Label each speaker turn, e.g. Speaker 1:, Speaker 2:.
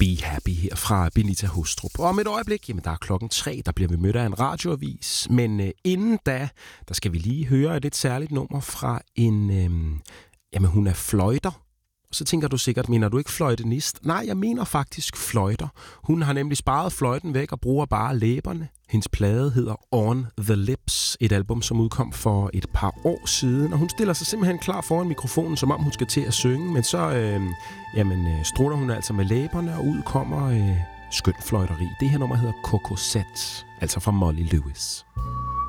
Speaker 1: Be Happy her fra Benita Hostrup. Og om et øjeblik, jamen der er 3:00, der bliver vi mødt af en radioavis. Men inden da, der skal vi lige høre et lidt særligt nummer fra en, jamen hun er fløjter. Og så tænker du sikkert, mener du ikke fløjtenist? Nej, jeg mener faktisk fløjter. Hun har nemlig sparet fløjten væk og bruger bare læberne. Hendes plade hedder On the Lips, et album, som udkom for et par år siden. Og hun stiller sig simpelthen klar foran mikrofonen, som om hun skal til at synge. Men så strutter hun altså med læberne, og ud kommer skøn fløjteri. Det her nummer hedder Coco Set, altså fra Molly Lewis.